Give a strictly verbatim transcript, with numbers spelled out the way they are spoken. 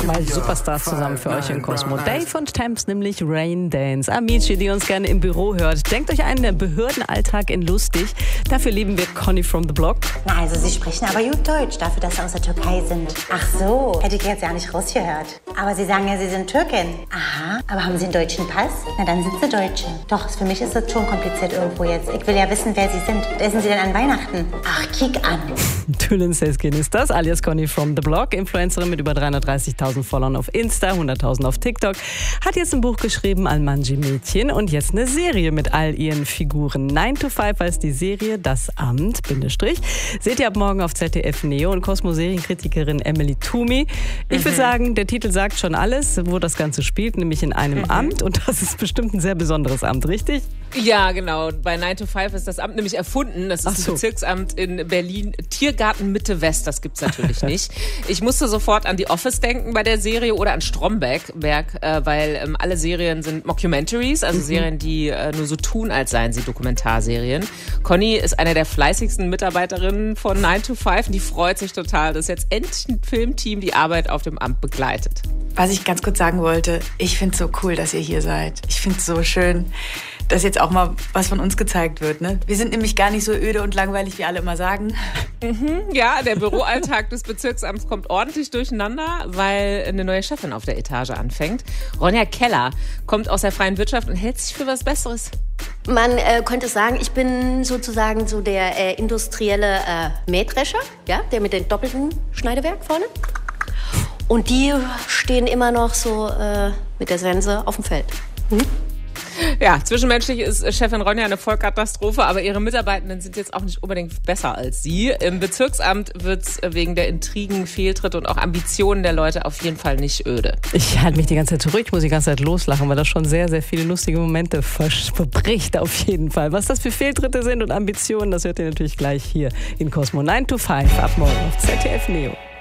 Zwei Superstars zusammen für euch in Cosmo. Dave und Temps, nämlich Rain Dance. Amici, die uns gerne im Büro hört. Denkt euch einen Behördenalltag in lustig. Dafür lieben wir Conny from the Block. Na, also Sie sprechen aber gut Deutsch, dafür, dass Sie aus der Türkei sind. Ach so, hätte ich jetzt ja nicht rausgehört. Aber Sie sagen ja, Sie sind Türkin. Aha, aber haben Sie einen deutschen Pass? Na, dann sind Sie Deutsche. Doch, für mich ist das schon kompliziert irgendwo jetzt. Ich will ja wissen, wer Sie sind. Was essen Sie denn an Weihnachten? Ach, kick an. Tülin Seskin ist das, alias Conny from the Block. Influencerin mit über dreihundertdreißigtausend Followern auf Insta, hunderttausend auf TikTok. Hat jetzt ein Buch geschrieben, Almanji-Mädchen. Und jetzt eine Serie mit all ihren Figuren. nine to five heißt die Serie, das Amt, Bindestrich. Seht ihr ab morgen auf Z D F Neo und Cosmo-Serienkritikerin Emily Toomey. Ich mhm. würde sagen, der Titel sagt schon alles, wo das Ganze spielt, nämlich in einem mhm. Amt. Und das ist bestimmt ein sehr besonderes Amt, richtig? Ja, genau. Bei nine to five ist das Amt nämlich erfunden. Das ist Ach so. ein Bezirksamt in Berlin. Tiergarten Mitte West, das gibt's natürlich nicht. Ich musste sofort an The Office denken bei der Serie oder an Stromberg, Berg, äh, weil ähm, alle Serien sind Mockumentaries, also mhm. Serien, die äh, nur so tun, als seien sie Dokumentarserien. Conny ist eine der fleißigsten Mitarbeiterinnen von nine to five und die freut sich total, dass jetzt endlich ein Filmteam die Arbeit auf dem Amt begleitet. Was ich ganz kurz sagen wollte, ich finde es so cool, dass ihr hier seid. Ich finde es so schön, dass jetzt auch mal was von uns gezeigt wird. Ne? Wir sind nämlich gar nicht so öde und langweilig, wie alle immer sagen. Mhm, ja, der Büroalltag des Bezirksamts kommt ordentlich durcheinander, weil eine neue Chefin auf der Etage anfängt. Ronja Keller kommt aus der freien Wirtschaft und hält sich für was Besseres. Man äh, könnte sagen, ich bin sozusagen so der äh, industrielle äh, Mähdrescher, ja, der mit dem doppelten Schneidewerk vorne. Und die stehen immer noch so äh, mit der Sense auf dem Feld. Mhm. Ja, zwischenmenschlich ist Chefin Ronja eine Vollkatastrophe, aber ihre Mitarbeitenden sind jetzt auch nicht unbedingt besser als sie. Im Bezirksamt wird's wegen der Intrigen, Fehltritte und auch Ambitionen der Leute auf jeden Fall nicht öde. Ich halte mich die ganze Zeit zurück, ich muss die ganze Zeit loslachen, weil das schon sehr, sehr viele lustige Momente verbricht auf jeden Fall. Was das für Fehltritte sind und Ambitionen, das hört ihr natürlich gleich hier in Cosmo nine to five ab morgen auf Z D F Neo.